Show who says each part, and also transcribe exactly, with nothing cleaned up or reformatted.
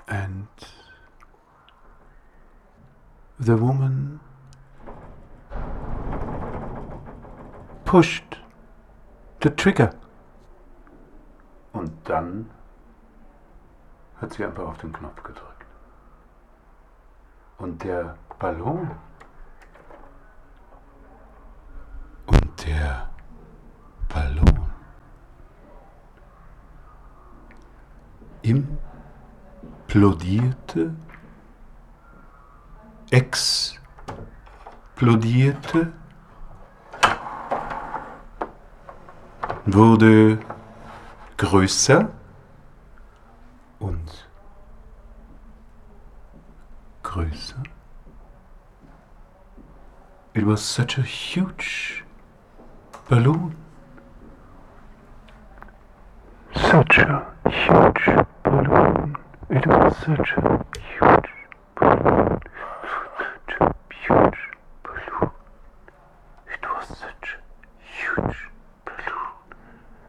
Speaker 1: and the woman pushed the trigger. Und dann hat sie einfach auf den Knopf gedrückt. Und der Ballon und der Ballon implodierte, explodierte, wurde größer und größer. It was such a huge balloon. Such a huge balloon. It was such a huge balloon. Such a huge balloon. It was such a huge